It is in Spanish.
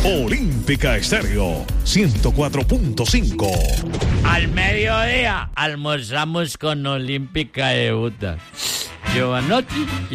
Olímpica Estéreo 104.5. Al mediodía almorzamos con Olímpica Debuta. Giovanotti